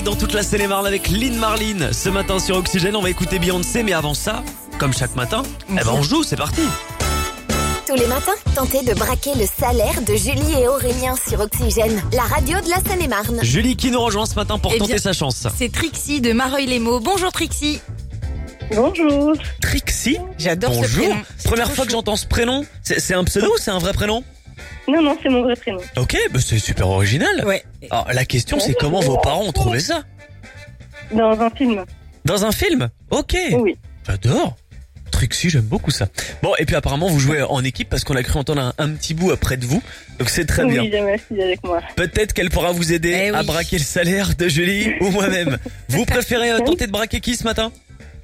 Dans toute la Seine-et-Marne avec Lynn Marlin. Ce matin sur Oxygène, on va écouter Beyoncé, mais avant ça, comme chaque matin, on joue, c'est parti. Tous les matins, tentez de braquer le salaire de Julie et Aurélien sur Oxygène, la radio de la Seine-et-Marne. Julie qui nous rejoint ce matin pour tenter sa chance. C'est Trixie de Mareuil-les-Maux. Bonjour Trixie. Bonjour. Trixie, J'adore ce bonjour. prénom. Première fois que j'entends ce prénom. C'est un pseudo ou c'est un vrai prénom? Non, c'est mon vrai prénom. Ok, bah c'est super original. Ouais. Alors, la question c'est comment vos parents ont trouvé ça? Dans un film. Dans un film? Ok. Oui. J'adore. Trixie, j'aime beaucoup ça. Bon, et puis apparemment vous jouez en équipe parce qu'on a cru entendre un petit bout près de vous. Donc c'est très bien. Oui, j'aime ma fille avec moi. Peut-être qu'elle pourra vous aider à braquer le salaire de Julie ou moi-même. Vous préférez tenter de braquer qui ce matin?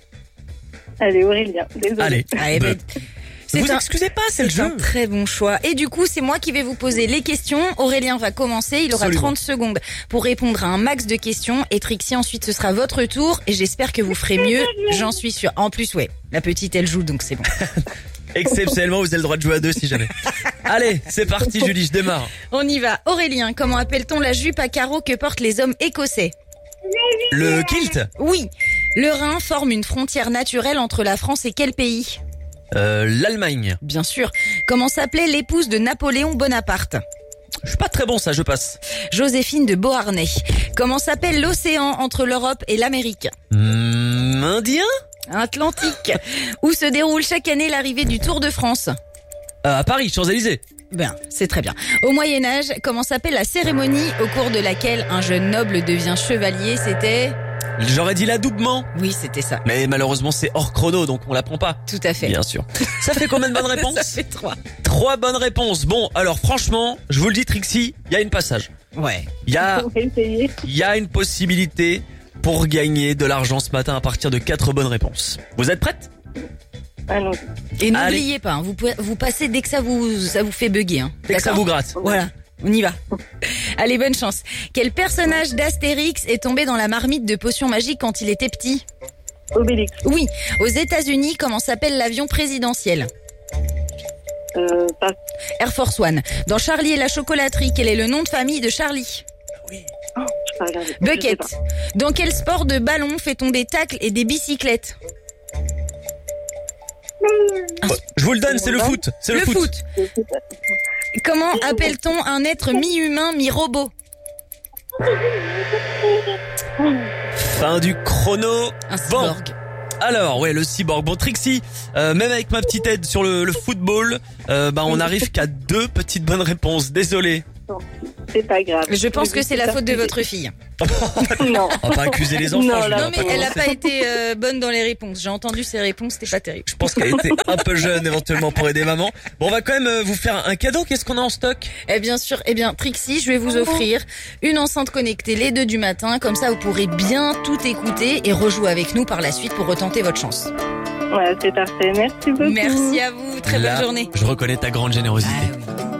Allez, Aurélien, désolé. Allez. Vous excusez pas, c'est le jeu. Un très bon choix. Et du coup, c'est moi qui vais vous poser les questions. Aurélien va commencer. Il aura Absolument. 30 secondes pour répondre à un max de questions. Et Trixie, ensuite, ce sera votre tour. Et j'espère que vous ferez mieux. J'en suis sûre. En plus, la petite, elle joue, donc c'est bon. Exceptionnellement, vous avez le droit de jouer à deux si jamais. Allez, c'est parti Julie, je démarre. On y va. Aurélien, comment appelle-t-on la jupe à carreaux que portent les hommes écossais? Le kilt? Oui. Le Rhin forme une frontière naturelle entre la France et quel pays? L'Allemagne. Bien sûr. Comment s'appelait l'épouse de Napoléon Bonaparte? Je suis pas très bon ça, je passe. Joséphine de Beauharnais. Comment s'appelle l'océan entre l'Europe et l'Amérique? Indien? Atlantique. Où se déroule chaque année l'arrivée du Tour de France? À Paris, Champs-Élysées. Ben, c'est très bien. Au Moyen-Âge, comment s'appelle la cérémonie au cours de laquelle un jeune noble devient chevalier? C'était... J'aurais dit l'adoubement. Oui, c'était ça. Mais malheureusement c'est hors chrono, donc on l'apprend pas. Tout à fait. Bien sûr. Ça fait combien de bonnes réponses? Ça fait 3. 3 bonnes réponses. Bon, alors franchement, je vous le dis Trixie, il y a une passage. Ouais. Il y a On va essayer. une possibilité pour gagner de l'argent ce matin à partir de 4 bonnes réponses. Vous êtes prête? Allons. Et n'oubliez pas, vous passez dès que ça vous fait bugger. Dès que ça vous gratte. Voilà, on y va. Allez, bonne chance. Quel personnage d'Astérix est tombé dans la marmite de potions magiques quand il était petit? Obélix. Oui. Aux États-Unis, comment s'appelle l'avion présidentiel? Passe. Air Force One. Dans Charlie et la chocolaterie, quel est le nom de famille de Charlie? Oh, je sais pas regarder. Bucket. Je sais Dans quel sport de ballon fait-on des tacles et des bicyclettes? Je vous le donne, c'est le foot. C'est le foot. foot. pas. Je sais pas. Comment appelle-t-on un être mi-humain, mi-robot? Fin du chrono. Un Bon. cyborg. Alors, le cyborg. Bon, Trixie, même avec ma petite aide sur le football, on arrive qu'à 2 petites bonnes réponses. Désolé. C'est pas grave. Je pense que c'est la faute de votre fille. Non. On va pas accuser les enfants. Non, je vais là, Non, pas mais elle a commencer. pas été bonne dans les réponses. J'ai entendu ses réponses, c'était pas terrible. Je pense qu'elle était un peu jeune éventuellement pour aider maman. Bon, on va quand même vous faire un cadeau. Qu'est-ce qu'on a en stock? Eh bien sûr, Trixie, je vais vous offrir une enceinte connectée les 2 du matin. Comme ça, vous pourrez bien tout écouter et rejouer avec nous par la suite pour retenter votre chance. Ouais, c'est parfait. Merci beaucoup. Merci à vous. Très bonne Là, journée. Je reconnais ta grande générosité. Ah oui.